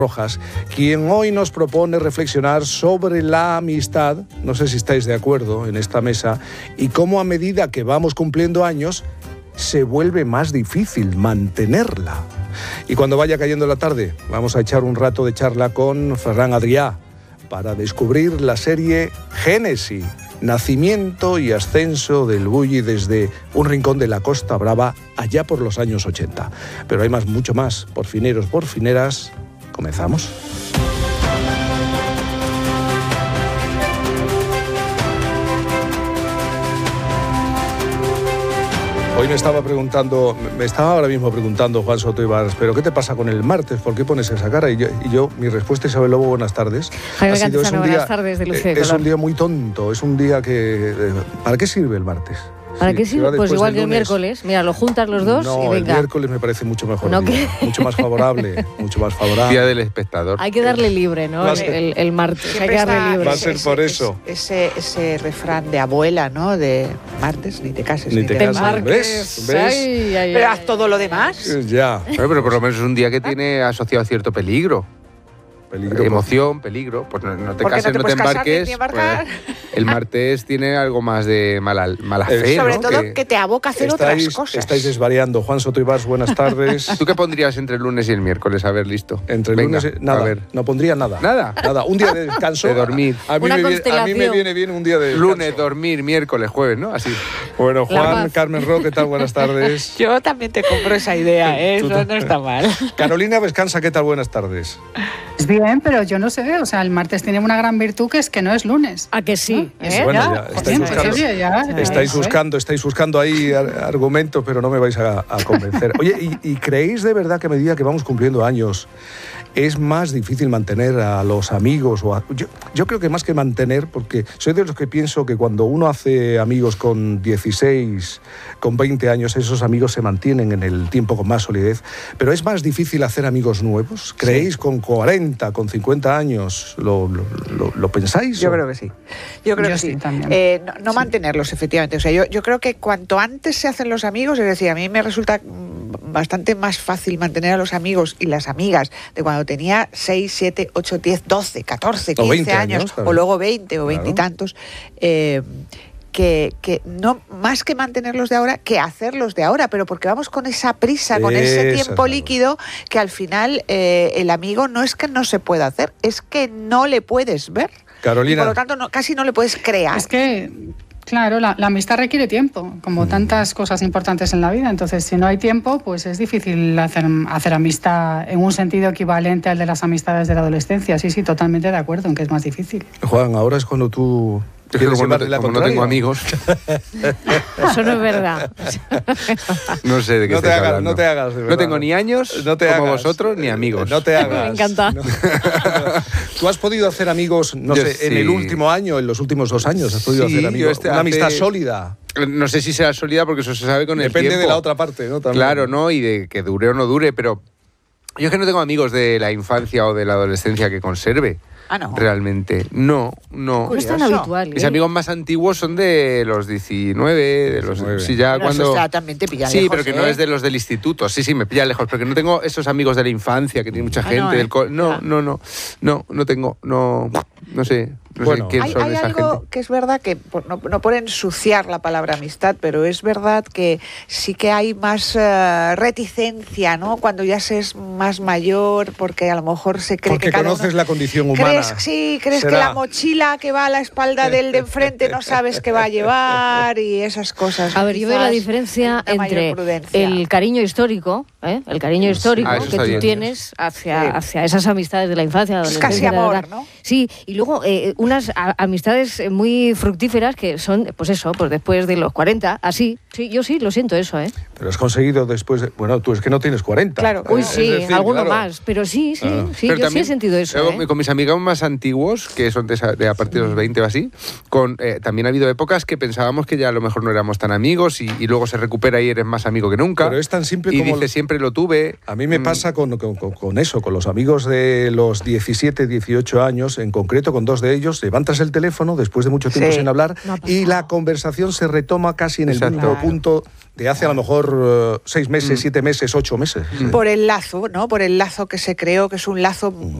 Rojas, quien hoy nos propone reflexionar sobre la amistad, no sé si estáis de acuerdo en esta mesa, y cómo a medida que vamos cumpliendo años se vuelve más difícil mantenerla. Y cuando vaya cayendo la tarde, vamos a echar un rato de charla con Ferran Adrià para descubrir la serie Génesis, nacimiento y ascenso del Bulli desde un rincón de la Costa Brava allá por los años 80. Pero hay mucho más. Porfineros, porfineras, ¿comenzamos? Hoy me estaba ahora mismo preguntando Juan Soto Ibarz, ¿pero qué te pasa con el martes? ¿Por qué pones esa cara? Y yo mi respuesta, Isabel Lobo, buenas tardes. Buenas tardes, de Lucía Es un día muy tonto, es un día que... ¿Para qué sirve el martes? ¿Para qué sirve? Pues igual que el miércoles. Mira, lo juntas los dos y venga. El miércoles me parece mucho mejor día, mucho más favorable, Día del espectador. Hay que darle libre, ¿no? El martes, hay que darle libre. Va a ser por eso. Ese refrán de abuela, ¿no? De martes, ni te cases, ni te cases. ¿Ves? Pero haz todo lo demás. Ya. Pero por lo menos es un día que tiene asociado cierto peligro. Emoción, peligro, pues no te cases, no te embarques. Pues el martes tiene algo más de mala fe, sobre ¿no? todo que te aboca a hacer otras cosas. Estáis desvariando. Juan Soto Ibarz, buenas tardes. ¿Tú qué pondrías entre el lunes y el miércoles? A ver, listo. Entre el lunes y... Nada, no pondría nada. ¿Nada? Un día de descanso. De dormir. A mí me viene bien un día de descanso. Lunes, dormir, miércoles, jueves, ¿no? Así. Bueno, Juan, Carmen Ro, ¿qué tal? Buenas tardes. Yo también te compro esa idea, eso no está mal. Carolina Vescansa, ¿qué tal? Buenas tardes. Bien, pero yo no sé, o sea, el martes tiene una gran virtud que es que no es lunes. ¿A que sí? ¿No? Bueno, estáis buscando ahí argumentos, pero no me vais a convencer. Oye, ¿y creéis de verdad que a medida que vamos cumpliendo años es más difícil mantener a los amigos? Yo creo que más que mantener, porque soy de los que pienso que cuando uno hace amigos con 16, con 20 años, esos amigos se mantienen en el tiempo con más solidez, pero es más difícil hacer amigos nuevos. ¿Creéis con 40, con 50 años? ¿Lo pensáis? Yo creo que sí. Yo creo que sí. También. No mantenerlos, efectivamente. O sea, yo creo que cuanto antes se hacen los amigos, es decir, a mí me resulta bastante más fácil mantener a los amigos y las amigas de cuando tenía 6, 7, 8, 10, 12, 14, 15 años o luego 20 o 20 y tantos, que no más que mantenerlos de ahora, que hacerlos de ahora, pero porque vamos con esa prisa, con ese tiempo líquido, que al final el amigo no es que no se pueda hacer, es que no le puedes ver. Carolina. Y por lo tanto, casi no le puedes crear. Es que... Claro, la amistad requiere tiempo, como tantas cosas importantes en la vida. Entonces, si no hay tiempo, pues es difícil hacer amistad en un sentido equivalente al de las amistades de la adolescencia. Sí, totalmente de acuerdo en que es más difícil. Juan, ahora es cuando tú... Como no tengo amigos. Eso no es verdad. No sé de qué estás hablando. No te hagas, de verdad. No tengo ni años como vosotros, ni amigos. No te hagas. Me encanta. No. ¿Tú has podido hacer amigos, en el último año, en los últimos 2 años? ¿Has podido hacer amigos? Una amistad sólida. No sé si será sólida porque eso se sabe con el tiempo. Depende de la otra parte, ¿no? También. Claro, ¿no? Y de que dure o no dure, pero yo es que no tengo amigos de la infancia o de la adolescencia que conserve. No. Realmente. No. No es tan habitual. Mis amigos más antiguos son de los 19, de los... Sí, ya pero cuando... Eso también te pilla sí, lejos, pero que no es de los del instituto. Sí, me pilla lejos, porque no tengo esos amigos de la infancia que tiene mucha gente. No tengo, no sé. Bueno, quién son hay esa algo gente. que es verdad que, no por ensuciar la palabra amistad, pero es verdad que sí que hay más reticencia, ¿no? Cuando ya se es más mayor, porque a lo mejor se cree porque que cada conoces uno... la condición humana. ¿Crees que la mochila que va a la espalda del de enfrente no sabes qué va a llevar y esas cosas? A ver, yo veo la diferencia entre el cariño histórico, el cariño histórico que tú tienes hacia esas amistades de la infancia, de la adolescencia. Es casi amor, ¿no? Sí, y luego unas amistades muy fructíferas que son, pues eso, pues después de los 40, así. Sí, yo sí, lo siento eso, Pero has conseguido después de... Bueno, tú es que no tienes 40. Claro. Uy, sí, decir, alguno más, pero sí, pero yo sí he sentido eso. Con mis amigos más antiguos, que son de a partir de los 20 o así, también ha habido épocas que pensábamos que ya a lo mejor no éramos tan amigos y luego se recupera y eres más amigo que nunca. Pero es tan simple y como... dice, siempre lo tuve. A mí me pasa con eso, con los amigos de los 17, 18 años, en concreto con 2 de ellos, años, levantas el teléfono después de mucho tiempo sin hablar y la conversación se retoma casi en el mismo punto de hace a lo mejor 6 meses, 7 meses, 8 meses. Por el lazo, ¿no? Por el lazo que se creó, que es un lazo